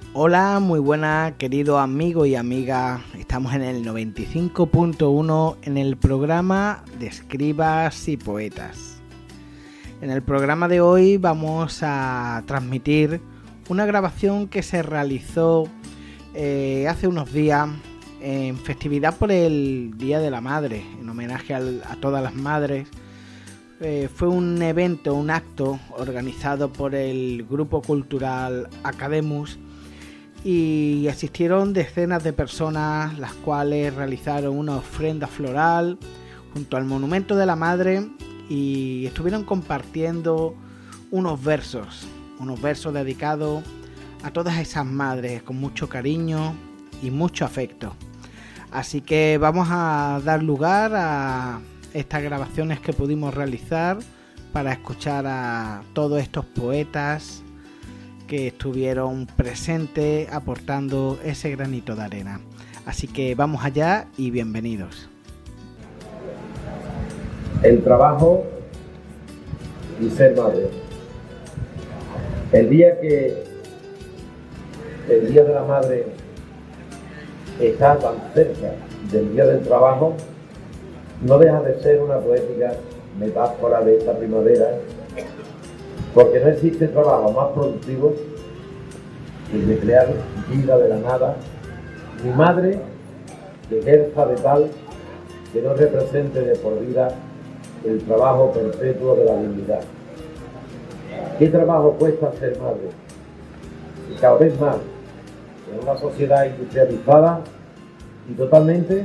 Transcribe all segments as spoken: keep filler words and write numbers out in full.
Hola, muy buenas, queridos amigos y amigas. Estamos en el noventa y cinco punto uno en el programa de Escribas y Poetas. En el programa de hoy vamos a transmitir una grabación que se realizó eh, hace unos días en festividad por el Día de la Madre, en homenaje al, a todas las madres. Eh, fue un evento, un acto organizado por el grupo cultural Academus y asistieron decenas de personas, las cuales realizaron una ofrenda floral junto al monumento de la madre y estuvieron compartiendo unos versos, unos versos dedicados a todas esas madres con mucho cariño y mucho afecto. Así que vamos a dar lugar a estas grabaciones que pudimos realizar para escuchar a todos estos poetas que estuvieron presentes aportando ese granito de arena. Así que vamos allá y bienvenidos. El trabajo y ser madre. El día que el Día de la Madre está tan cerca del Día del Trabajo, no deja de ser una poética metáfora de esta primavera, porque no existe trabajo más productivo que el de crear vida de la nada, ni madre que ejerza de tal que no represente de por vida el trabajo perpetuo de la dignidad. ¿Qué trabajo cuesta ser madre? Y cada vez más, en una sociedad industrializada y totalmente,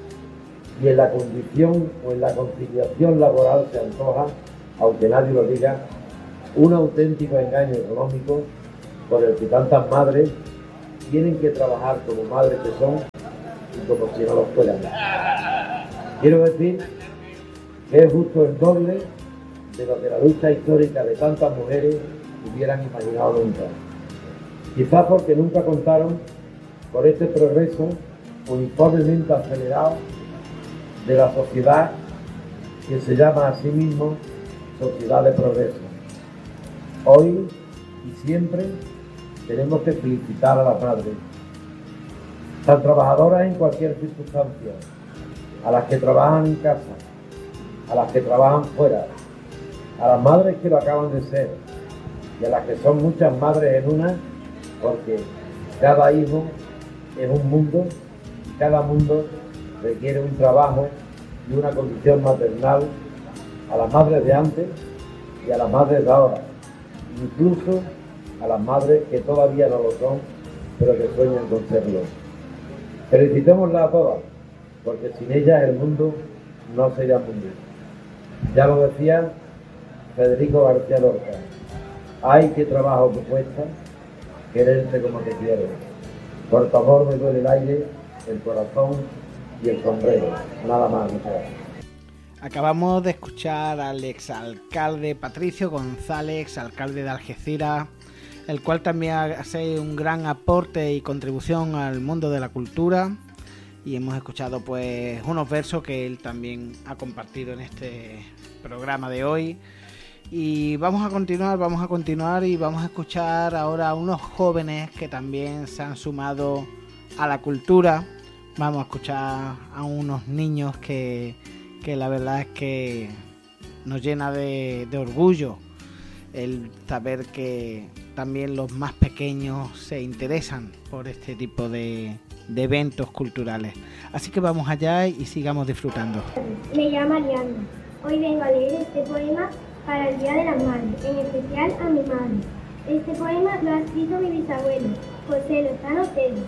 y en la condición o en la conciliación laboral se antoja, aunque nadie lo diga, un auténtico engaño económico por el que tantas madres tienen que trabajar como madres que son y como si no lo fueran. Quiero decir que es justo el doble de lo que la lucha histórica de tantas mujeres hubieran imaginado nunca. Quizás porque nunca contaron con este progreso uniformemente acelerado de la sociedad que se llama a sí mismo sociedad de progreso. Hoy y siempre tenemos que felicitar a las madres, tan trabajadoras en cualquier circunstancia, a las que trabajan en casa, a las que trabajan fuera, a las madres que lo acaban de ser y a las que son muchas madres en una, porque cada hijo es un mundo y cada mundo requiere un trabajo y una condición maternal a las madres de antes y a las madres de ahora, incluso a las madres que todavía no lo son, pero que sueñan con serlo. Felicitémoslas a todas, porque sin ellas el mundo no sería mundo. Ya lo decía Federico García Lorca: ay, qué trabajo que cuesta quererte como te quiero. Por tu amor me duele el aire, el corazón y el sombrero. Nada más, muchas gracias. Acabamos de escuchar al exalcalde Patricio González, alcalde de Algeciras, el cual también hace un gran aporte y contribución al mundo de la cultura, y hemos escuchado pues unos versos que él también ha compartido en este programa de hoy. Y vamos a continuar, vamos a continuar y vamos a escuchar ahora a unos jóvenes que también se han sumado a la cultura. Vamos a escuchar a unos niños que, que la verdad es que nos llena de, de orgullo el saber que también los más pequeños se interesan por este tipo de, de eventos culturales. Así que vamos allá y sigamos disfrutando. Me llamo Ariana. Hoy vengo a leer este poema para el Día de las Madres, en especial a mi madre. Este poema lo ha escrito mi bisabuelo, José Lozano Telles.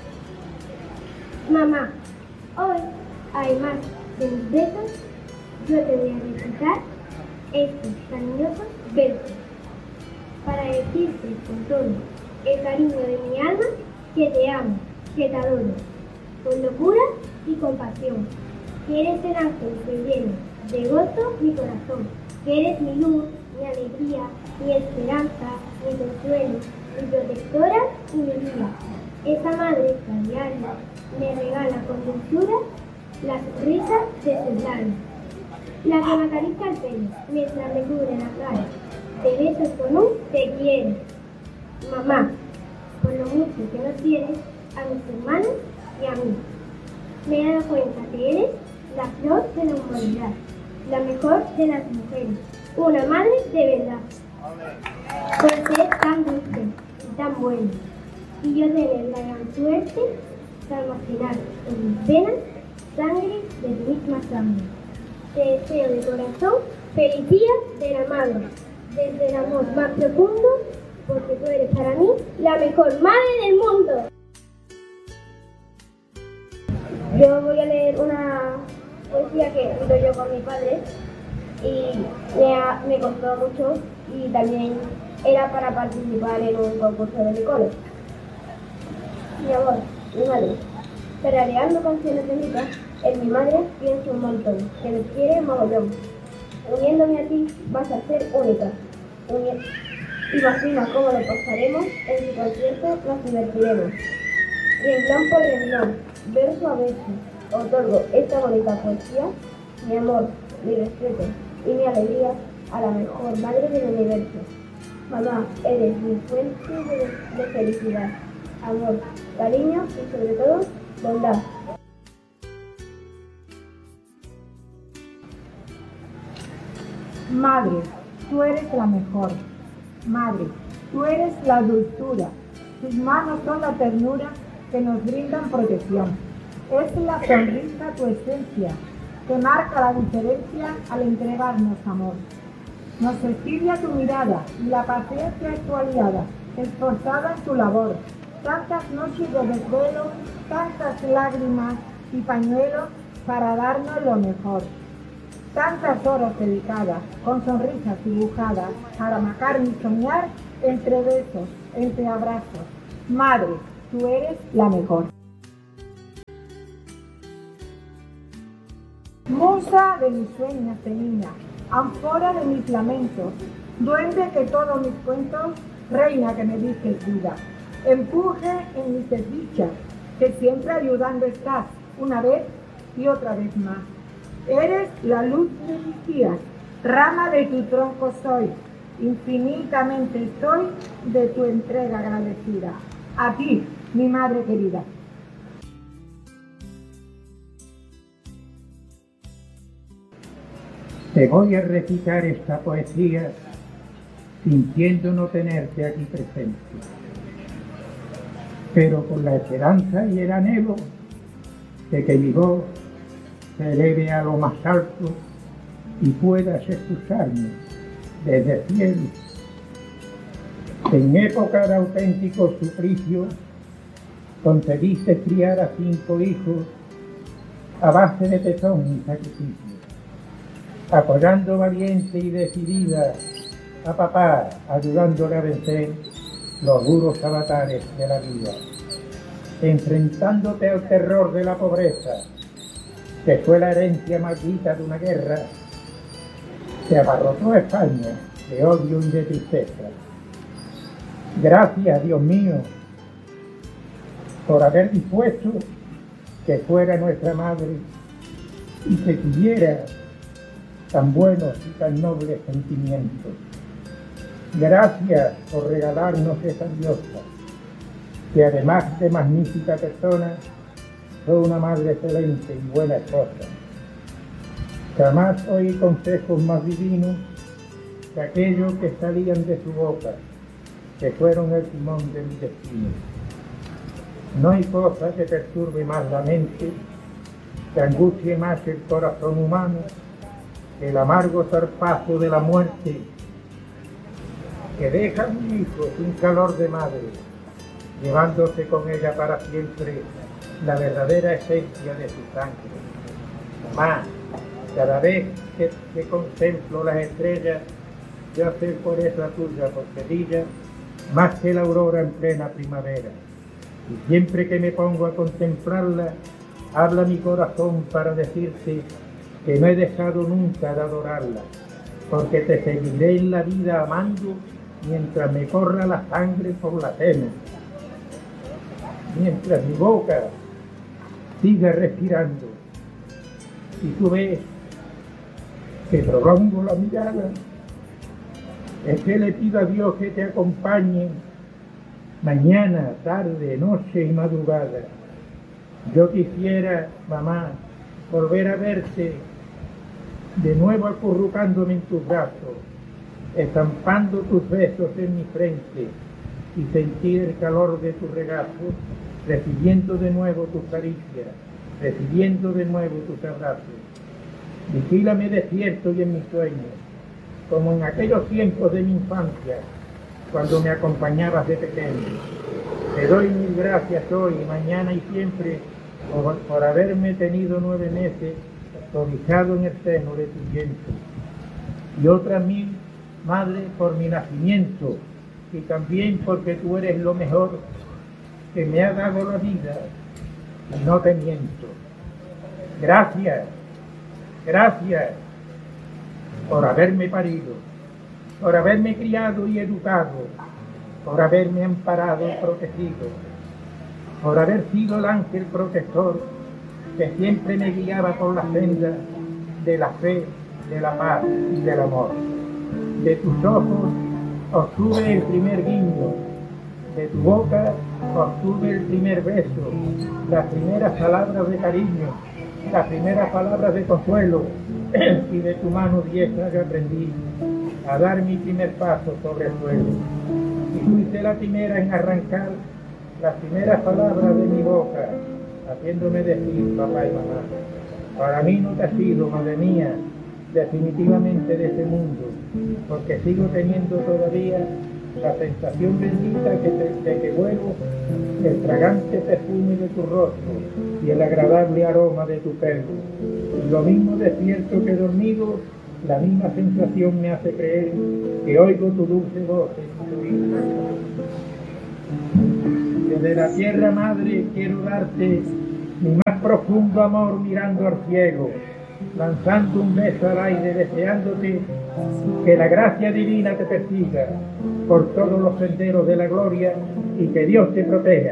Mamá, hoy, además de mis besos, yo te voy a recitar estos cariñosos versos para decirte con todo el cariño de mi alma que te amo, que te adoro, con locura y compasión, que eres el ángel que llena de gozo mi corazón, que eres mi luz, mi alegría, mi esperanza, mi consuelo, mi protectora y mi vida. Esa madre que a diario me regala con dulzura la sonrisa de sus labios, la que me acaricia el pelo mientras me cubre la cara, te besos con un te quiero. Mamá, por lo mucho sacrificio que nos tienes a mis hermanos y a mí. Me he dado cuenta que eres la flor de la humanidad, la mejor de las mujeres, una madre de verdad. Por ser tan dulce y tan buena, y yo tener la gran suerte de almacenar en mis venas sangre de tu misma sangre. Te deseo de corazón feliz día de la madre, desde el amor más profundo, porque tú eres para mí la mejor madre del mundo. Yo voy a leer una poesía que escrito yo con mi padre y me, ha, me costó mucho y también era para participar en un concurso de mi cole. Mi amor, mi madre, tarareando canciones de mi casa, en mi madre pienso un montón, que me quiere mogollón. Uniéndome a ti vas a ser única. Uni- Imagina cómo lo pasaremos, en tu concierto nos divertiremos. Renglón por renglón, verso a verso, otorgo esta bonita poesía, mi amor, mi respeto y mi alegría a la mejor madre del universo. Mamá, eres mi fuente de, de felicidad, amor, cariño y sobre todo, bondad. Madre, tú eres la mejor. Madre, tú eres la dulzura. Tus manos son la ternura que nos brindan protección. Es la sonrisa tu esencia, que marca la diferencia al entregarnos amor. Nos fastidia tu mirada y la paciencia es tu aliada, esforzada en tu labor. Tantas noches de desvelo, tantas lágrimas y pañuelos para darnos lo mejor. Tantas horas dedicadas, con sonrisas dibujadas, para marcar mi soñar entre besos, entre abrazos. Madre, tú eres la mejor. Musa de mis sueños de niña, ánfora de mis lamentos, duende que todos mis cuentos, reina que me dices vida, empuje en mis desdichas, que siempre ayudando estás, una vez y otra vez más. Eres la luz de mis días, rama de tu tronco soy, infinitamente estoy de tu entrega agradecida. A ti, mi madre querida. Te voy a recitar esta poesía sintiendo no tenerte aquí presente, pero con la esperanza y el anhelo de que mi voz se eleve a lo más alto y puedas escucharme desde el cielo. En época de auténtico suplicio concediste criar a cinco hijos a base de tesón y sacrificio, apoyando valiente y decidida a papá, ayudándole a vencer los duros avatares de la vida, enfrentándote al terror de la pobreza, que fue la herencia maldita de una guerra que abarrotó a España de odio y de tristeza. Gracias, Dios mío, por haber dispuesto que fuera nuestra madre y que tuviera tan buenos y tan nobles sentimientos. Gracias por regalarnos esa diosa, que además de magnífica persona, fue una madre excelente y buena esposa. Jamás oí consejos más divinos que aquellos que salían de su boca, que fueron el timón de mi destino. No hay cosa que perturbe más la mente, que angustie más el corazón humano, que el amargo zarpazo de la muerte, que deja a un hijo sin calor de madre, llevándose con ella para siempre la verdadera esencia de su sangre. Mamá, cada vez que, que contemplo las estrellas, yo sé por eso la tuya, porque brilla más que la aurora en plena primavera. Y siempre que me pongo a contemplarla, habla mi corazón para decirte que no he dejado nunca de adorarla, porque te seguiré en la vida amando mientras me corra la sangre por la pena, mientras mi boca siga respirando. Y tú ves que prolongo la mirada, es que le pido a Dios que te acompañe mañana, tarde, noche y madrugada. Yo quisiera, mamá, volver a verte de nuevo acurrucándome en tus brazos, estampando tus besos en mi frente y sentir el calor de tu regazo, recibiendo de nuevo tus caricias, recibiendo de nuevo tus abrazos. Vigílame despierto y en mis sueños, como en aquellos tiempos de mi infancia, cuando me acompañabas de pequeño. Te doy mil gracias hoy, mañana y siempre por, por haberme tenido nueve meses cobijado en el seno de tu vientre. Y otras mil, madre, por mi nacimiento, y también porque tú eres lo mejor que me ha dado la vida, y no te miento. Gracias, gracias por haberme parido, por haberme criado y educado, por haberme amparado y protegido, por haber sido el ángel protector que siempre me guiaba por la senda de la fe, de la paz y del amor. De tus ojos obtuve el primer guiño, de tu boca obtuve el primer beso, las primeras palabras de cariño, las primeras palabras de consuelo, y de tu mano diestra que aprendí a dar mi primer paso sobre el suelo. Y fuiste la primera en arrancar las primeras palabras de mi boca, haciéndome decir papá y mamá. Para mí no te has sido, madre mía, definitivamente de este mundo, porque sigo teniendo todavía la sensación bendita que te, de que vuelo el fragante perfume de tu rostro y el agradable aroma de tu pelo. Y lo mismo despierto que dormido, la misma sensación me hace creer que oigo tu dulce voz en mi oído. Desde la tierra madre quiero darte mi más profundo amor mirando al cielo, lanzando un beso al aire, deseándote que la gracia divina te persiga por todos los senderos de la gloria y que Dios te proteja.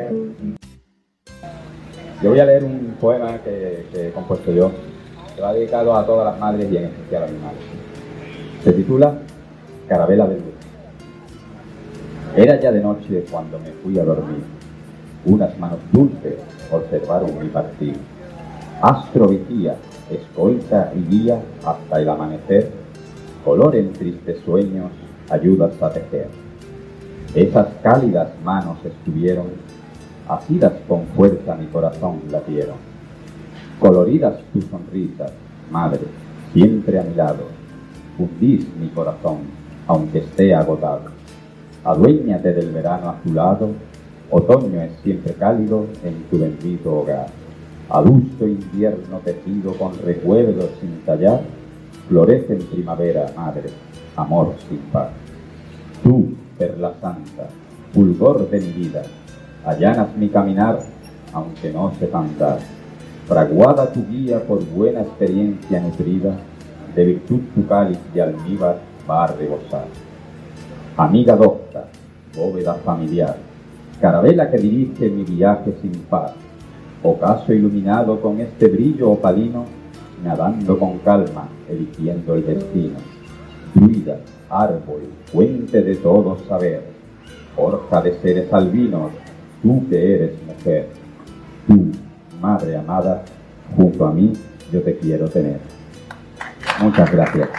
Yo voy a leer un poema que, que he compuesto yo, que va dedicado a todas las madres y en especial a mi madre. Se titula Carabela de luz. Era ya de noche cuando me fui a dormir. Unas manos dulces observaron mi partir. Astro vigía, escolta y guía hasta el amanecer, color en tristes sueños, ayudas a tejer. Esas cálidas manos estuvieron, asidas con fuerza mi corazón latieron. Coloridas tus sonrisas, madre, siempre a mi lado, fundís mi corazón, aunque esté agotado. Aduéñate del verano a tu lado, otoño es siempre cálido en tu bendito hogar. Adusto invierno tejido con recuerdos sin tallar, florece en primavera, madre, amor sin par. Tú, perla santa, fulgor de mi vida, allanas mi caminar, aunque no sepa andar. Fraguada tu guía por buena experiencia nutrida, de virtud tu cáliz de almíbar va a rebosar. Amiga docta, bóveda familiar, carabela que dirige mi viaje sin par, ocaso iluminado con este brillo opalino, nadando con calma, eligiendo el destino. Druida, árbol, fuente de todo saber, forja de seres albinos, tú que eres mujer. Tú, madre amada, junto a mí yo te quiero tener. Muchas gracias.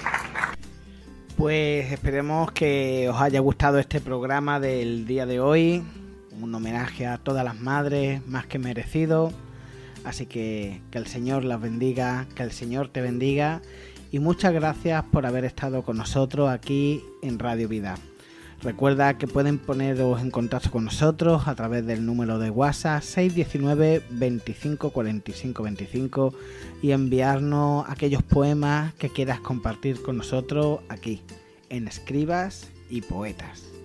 Pues esperemos que os haya gustado este programa del día de hoy, un homenaje a todas las madres, más que merecido. Así que que el Señor las bendiga, que el Señor te bendiga y muchas gracias por haber estado con nosotros aquí en Radio Vida. Recuerda que pueden poneros en contacto con nosotros a través del número de WhatsApp seis uno nueve, veinticinco cuarenta y cinco veinticinco y enviarnos aquellos poemas que quieras compartir con nosotros aquí en Escribas y Poetas.